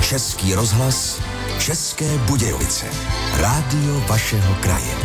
Český rozhlas, České Budějovice. Rádio vašeho kraje.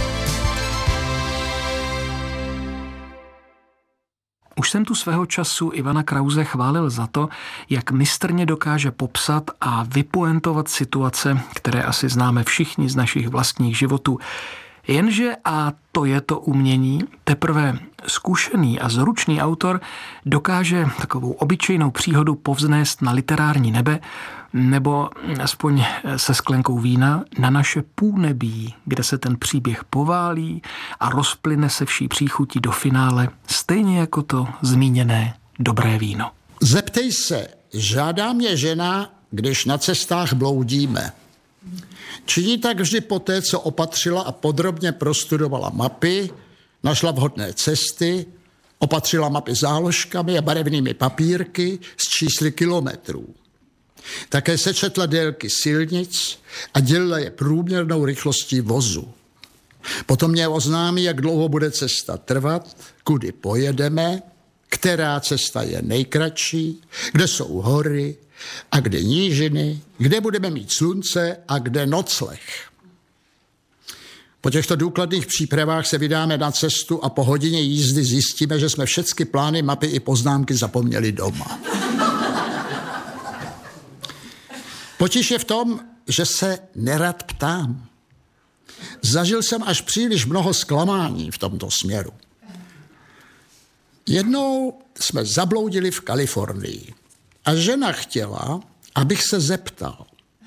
Už jsem tu svého času Ivana Krause chválil za to, jak mistrně dokáže popsat a vypoentovat situace, které asi známe všichni z našich vlastních životů. Jenže, a to je to umění, teprve zkušený a zručný autor dokáže takovou obyčejnou příhodu povznést na literární nebe, nebo aspoň se sklenkou vína na naše půlnebí, kde se ten příběh poválí a rozplyne se vší příchutí do finále, stejně jako to zmíněné dobré víno. Zeptej se, žádá mě žena, když na cestách bloudíme. Činí tak vždy poté, co opatřila a podrobně prostudovala mapy, našla vhodné cesty, opatřila mapy záložkami a barevnými papírky s čísly kilometrů. Také sečetla délky silnic a dělila je průměrnou rychlostí vozu. Potom mě oznámí, jak dlouho bude cesta trvat, kudy pojedeme, která cesta je nejkratší, kde jsou hory a kde nížiny, kde budeme mít slunce a kde nocleh. Po těchto důkladných přípravách se vydáme na cestu a po hodině jízdy zjistíme, že jsme všechny plány, mapy i poznámky zapomněli doma. Potíž je v tom, že se nerad ptám. Zažil jsem až příliš mnoho zklamání v tomto směru. Jednou jsme zabloudili v Kalifornii a žena chtěla, abych se zeptal.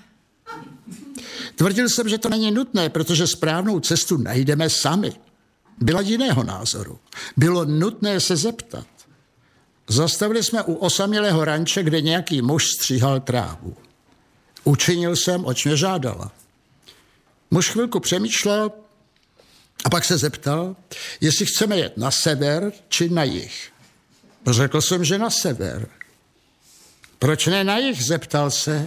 Tvrdil jsem, že to není nutné, protože správnou cestu najdeme sami. Byla jiného názoru. Bylo nutné se zeptat. Zastavili jsme u osamělého ranče, kde nějaký muž stříhal trávu. Učinil jsem, oč mě žádala. Muž chvilku přemýšlel a pak se zeptal, jestli chceme jet na sever či na jih. Řekl jsem, že na sever. Proč ne na jih, zeptal se.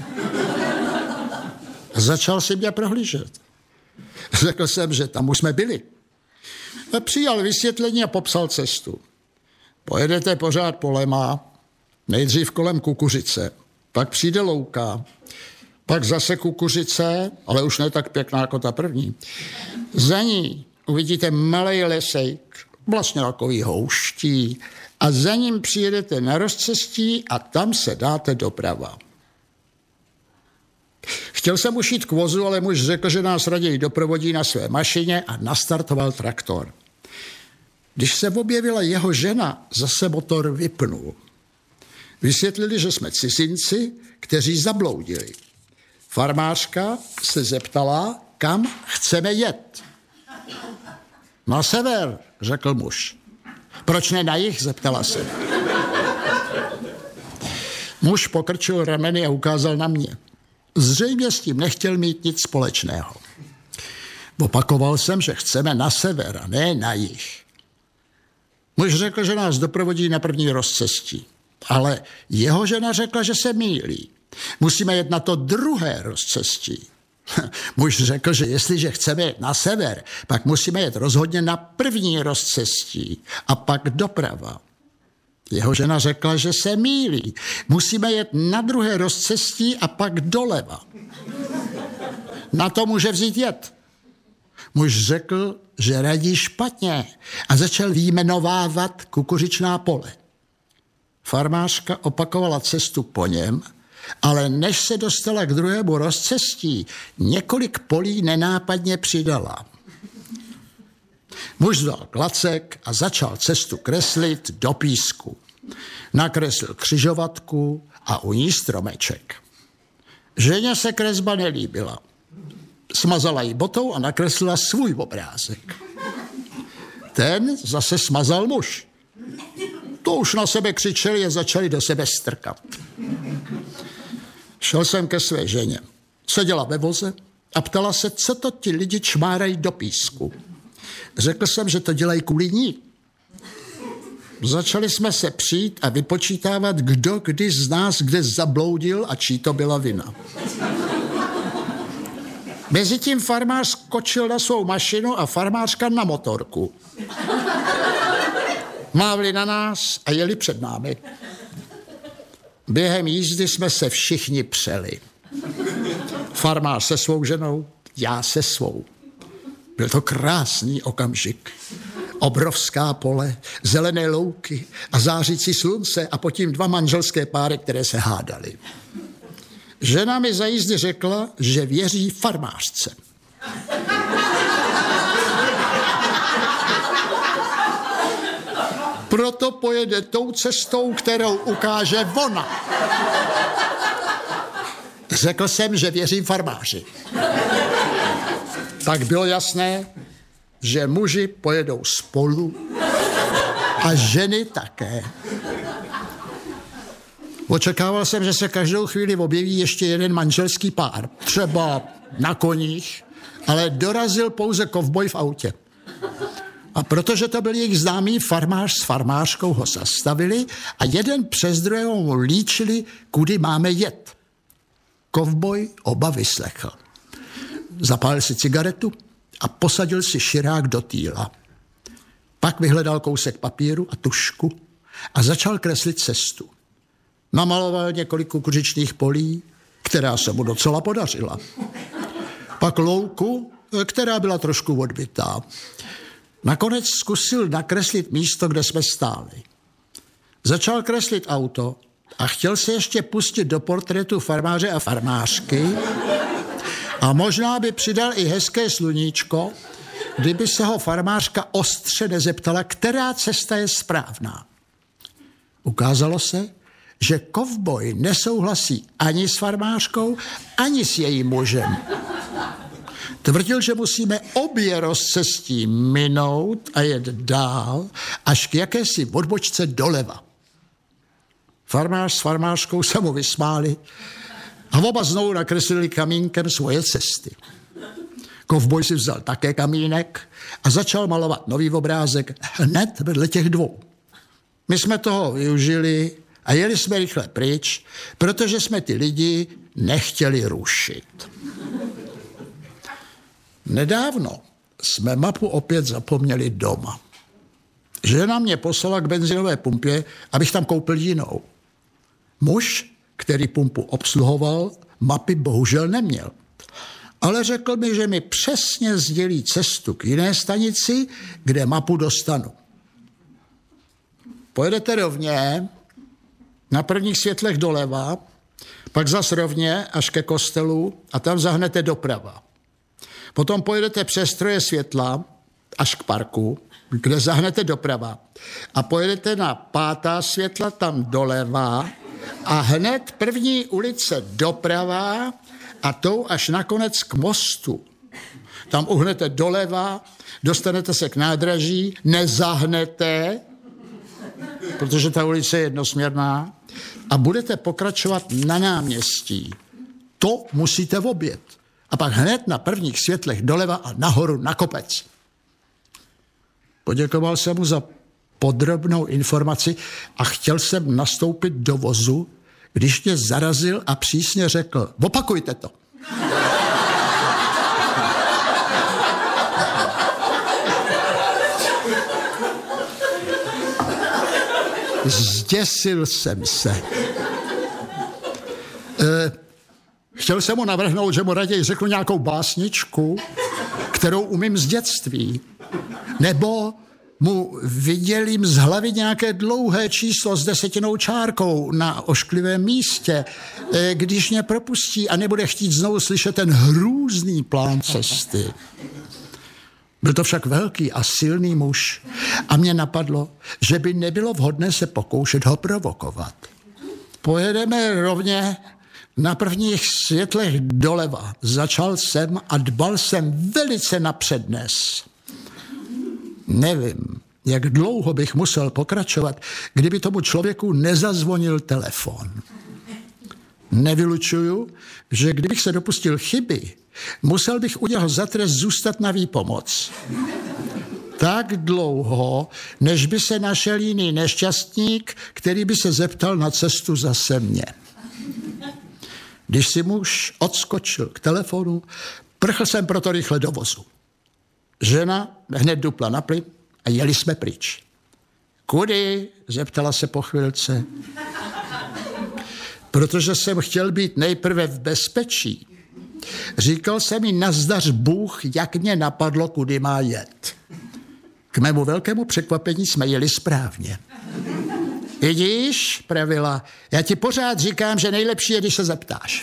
Začal si mě prohlížet. Řekl jsem, že tam už jsme byli. A přijal vysvětlení a popsal cestu. Pojedete pořád polema, nejdřív kolem Kukuřice, pak přijde louka, pak zase Kukuřice, ale už ne tak pěkná jako ta první. Za ní uvidíte malej lesejk, vlastně takový houští, a za ním přijedete na rozcestí a tam se dáte doprava. Chtěl jsem už jít k vozu, ale muž řekl, že nás raději doprovodí na své mašině a nastartoval traktor. Když se objevila jeho žena, zase motor vypnul. Vysvětlili, že jsme cizinci, kteří zabloudili. Farmářka se zeptala, kam chceme jet. Na sever, řekl muž. Proč ne na jih, zeptala se. Muž pokrčil rameny a ukázal na mě. Zřejmě s tím nechtěl mít nic společného. Opakoval jsem, že chceme na sever a ne na jih. Muž řekl, že nás doprovodí na první rozcestí. Ale jeho žena řekla, že se mýlí. Musíme jet na to druhé rozcestí. Muž řekl, že jestliže chceme jet na sever, pak musíme jet rozhodně na první rozcestí a pak doprava. Jeho žena řekla, že se mýlí. Musíme jet na druhé rozcestí a pak doleva. Na to může vzít jet. Muž řekl, že radí špatně a začal vyjmenovávat kukuřičná pole. Farmářka opakovala cestu po něm, ale než se dostala k druhému rozcestí, několik polí nenápadně přidala. Muž vzal klacek a začal cestu kreslit do písku. Nakreslil křižovatku a u ní stromeček. Ženě se kresba nelíbila. Smazala ji botou a nakreslila svůj obrázek. Ten zase smazal muž. To už na sebe křičeli a začali do sebe strkat. Šel jsem ke své ženě. Seděla ve voze a ptala se, co to ti lidi čmárají do písku. Řekl jsem, že to dělají kvůli ní. Začali jsme se přijít a vypočítávat, kdo kdy z nás kde zabloudil a čí to byla vina. Mezitím farmář skočil na svou mašinu a farmářka na motorku. Mávli na nás a jeli před námi. Během jízdy jsme se všichni přeli. Farmář se svou ženou, já se svou. Byl to krásný okamžik. Obrovská pole, zelené louky a zářící slunce a potom 2 manželské páry, které se hádaly. Žena mi za jízdy řekla, že věří farmářce. Proto pojede tou cestou, kterou ukáže ona. Řekl jsem, že věřím farmáři. Tak bylo jasné, že muži pojedou spolu a ženy také. Očekával jsem, že se každou chvíli objeví ještě jeden manželský pár, třeba na koních, ale dorazil pouze kovboj v autě. A protože to byl jejich známý farmář s farmářkou, ho zastavili a jeden přes druhého mu líčili, kudy máme jet. Kovboj oba vyslechl. Zapálil si cigaretu a posadil si širák do týla. Pak vyhledal kousek papíru a tužku a začal kreslit cestu. Namaloval několik kukuřičných polí, která se mu docela podařila. Pak louku, která byla trošku odbitá. Nakonec zkusil nakreslit místo, kde jsme stáli. Začal kreslit auto a chtěl se ještě pustit do portrétu farmáře a farmářky a možná by přidal i hezké sluníčko, kdyby se ho farmářka ostře nezeptala, která cesta je správná. Ukázalo se, že kovboj nesouhlasí ani s farmářkou, ani s jejím mužem. Tvrdil, že musíme obě rozcestí minout a jet dál až k jakési odbočce doleva. Farmář s farmářkou se mu vysmáli a oba znovu nakreslili kamínkem svoje cesty. Kovboj si vzal také kamínek a začal malovat nový obrázek hned vedle těch 2. My jsme toho využili a jeli jsme rychle pryč, protože jsme ty lidi nechtěli rušit. Nedávno jsme mapu opět zapomněli doma. Žena mě poslala k benzinové pumpě, abych tam koupil jinou. Muž, který pumpu obsluhoval, mapy bohužel neměl. Ale řekl mi, že mi přesně sdělí cestu k jiné stanici, kde mapu dostanu. Pojedete rovně, na prvních světlech doleva, pak zas rovně až ke kostelu a tam zahnete doprava. Potom pojedete přes troje světla až k parku, kde zahnete doprava. A pojedete na 5. světla tam doleva a hned první ulice doprava a tou až nakonec k mostu. Tam uhnete doleva, dostanete se k nádraží, nezahnete, protože ta ulice je jednosměrná, a budete pokračovat na náměstí. To musíte objet. A pak hned na prvních světlech doleva a nahoru na kopec. Poděkoval jsem mu za podrobnou informaci a chtěl jsem nastoupit do vozu, když mě zarazil a přísně řekl, opakujte to. Zděsil jsem se. Chtěl jsem mu navrhnout, že mu raději řeknu nějakou básničku, kterou umím z dětství. Nebo mu vydělím z hlavy nějaké dlouhé číslo s 10 čárkou na ošklivém místě, když mě propustí a nebude chtít znovu slyšet ten hrůzný plán cesty. Byl to však velký a silný muž a mě napadlo, že by nebylo vhodné se pokoušet ho provokovat. Pojedeme rovně na prvních světlech doleva. Začal jsem a dbal jsem velice na přednes. Nevím, jak dlouho bych musel pokračovat, kdyby tomu člověku nezazvonil telefon. Nevylučuju, že kdybych se dopustil chyby, musel bych u něho za trest zůstat na výpomoc. Tak dlouho, než by se našel jiný nešťastník, který by se zeptal na cestu zase mě. Když si muž odskočil k telefonu, prchl jsem proto rychle do vozu. Žena hned dupla na plyn a jeli jsme pryč. Kudy? Zeptala se po chvilce. Protože jsem chtěl být nejprve v bezpečí Říkal jsem jí nazdař Bůh, jak mě napadlo, kudy má jet. K mému velkému překvapení jsme jeli správně. Vidíš, pravila, já ti pořád říkám, že nejlepší je, když se zeptáš.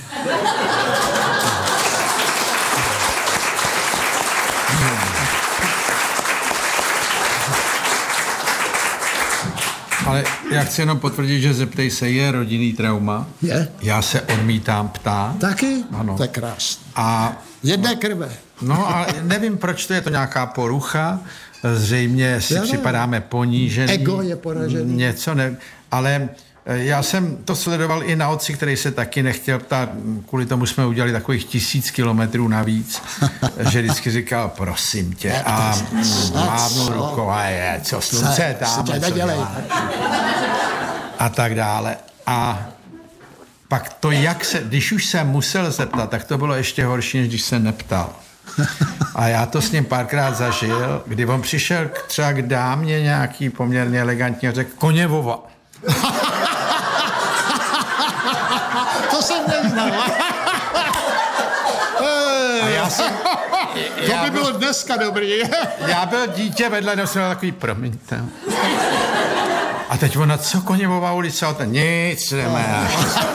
Ale já chci jenom potvrdit, že zeptej se, je rodinný trauma. Je? Já se odmítám ptát. Taky? Ano. To je krásné. A jedné krve. No a nevím, proč to je to nějaká porucha. Zřejmě si připadáme ponížený. Ego je poražený. Něco ne, ale já jsem to sledoval i na otci, který se taky nechtěl ptát. Kvůli tomu jsme udělali takových 1000 kilometrů navíc, že vždycky říkal, prosím tě, a mávnu rukou, a je, co slunce tam, co dělá. A tak dále. A pak to, jak se, když už jsem musel zeptat, tak to bylo ještě horší, než když se neptal. A já to s ním párkrát zažil, kdy on přišel třeba k dámě nějaký poměrně elegantně a řekl Koněvova. To jsem neznal. To by bylo dneska dobrý. Já byl dítě vedle, no jsem takový, promiňte. A teď ona, co Koněvova ulice? A ten, nic, jdeme.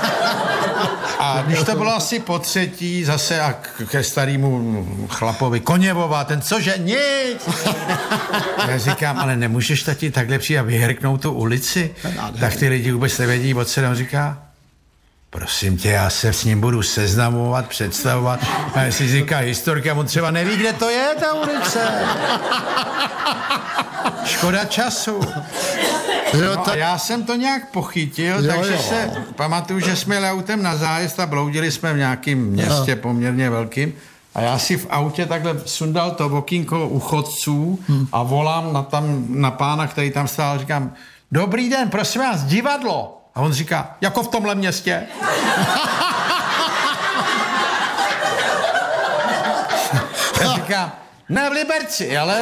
A když to bylo asi po třetí, zase a ke starému chlapovi, Koněvova, ten cože, nic. Já říkám, ale nemůžeš tati takhle přijít a vyhrknout tu ulici? Tak ty lidi vůbec nevědí, o co nám říká. Prosím tě, já se s ním budu seznamovat, představovat. A jestli říká historka, on třeba neví, kde to je, ta ulice. Škoda času. No a já jsem to nějak pochytil, takže se pamatuju, že jsme jeli autem na zájezd a bloudili jsme v nějakém městě poměrně velkým. A já si v autě takhle sundal to okýnko u chodců a volám na pána, který tam stál, říkám, dobrý den, prosím vás, divadlo. A on říká, jako v tomhle městě. Já říkám, ne v Liberci, ale...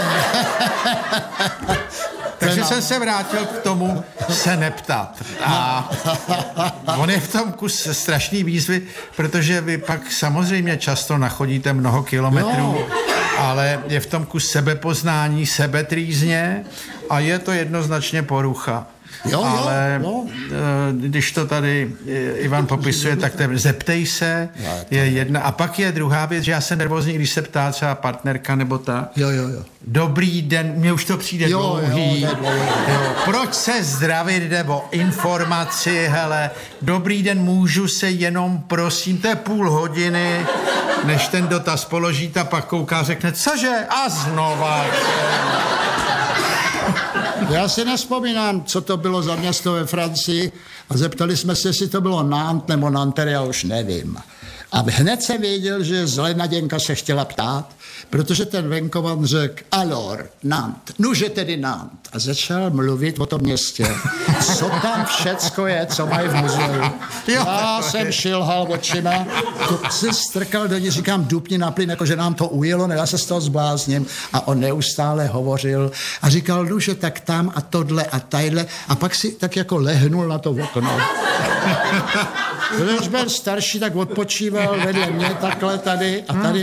Takže jsem se vrátil k tomu se neptat. A on je v tom kus strašný výzvy, protože vy pak samozřejmě často nachodíte mnoho kilometrů, ale je v tom kus sebepoznání, sebetrýzně a je to jednoznačně porucha. Ale když to tady Ivan popisuje, tak zeptej se, je jedna. A pak je druhá věc, že já jsem nervózní, když se ptá třeba partnerka nebo tak. Dobrý den, mně už to přijde dlouhý. Proč se zdravit, jde o informaci, hele, dobrý den, můžu se jenom, prosím, to je půl hodiny, než ten dotaz položí, ta pak kouká, řekne, cože? A znova. Já si nevzpomínám, co to bylo za město ve Francii a zeptali jsme se, jestli to bylo Nantes nebo Nanterre, já už nevím. A hned jsem věděl, že zlenaděnka se chtěla ptát, protože ten venkovan řekl, alors, Nantes, nuže tedy Nantes. A začal mluvit o tom městě. Co tam všecko je, co mají v muzeu. Já jsem šilhal očima, se strkal do ní, říkám, dupni na plyn, jakože nám to ujelo, ne, já se z toho zblázním. A on neustále hovořil a říkal, nuže tak tam a tohle a tadyhle. A pak si tak jako lehnul na to okno. Když byl starší, tak odpočíval vedle mě takhle tady a tady